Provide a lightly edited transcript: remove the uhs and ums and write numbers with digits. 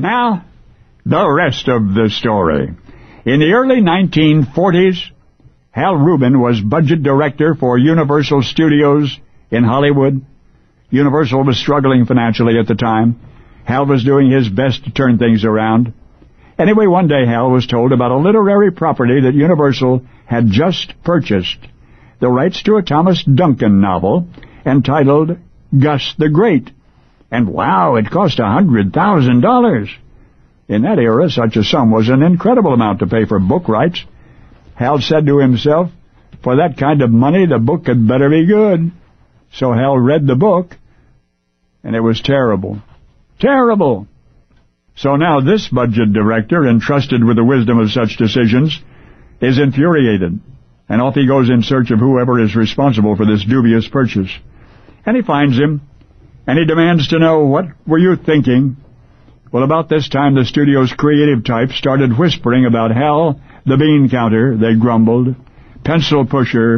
Now, the rest of the story. In the early 1940s, Hal Rubin was budget director for Universal Studios in Hollywood. Universal was struggling financially at the time. Hal was doing his best to turn things around. Anyway, one day Hal was told about a literary property that Universal had just purchased, the rights to a Thomas Duncan novel entitled Gus the Great. And wow, it cost $100,000. In that era, such a sum was an incredible amount to pay for book rights. Hal said to himself, for that kind of money, the book had better be good. So Hal read the book, and it was terrible. Terrible! So now this budget director, entrusted with the wisdom of such decisions, is infuriated, and off he goes in search of whoever is responsible for this dubious purchase. And he finds him, and he demands to know, what were you thinking? Well, about this time, the studio's creative types started whispering about Hal the Bean Counter, they grumbled, pencil pusher,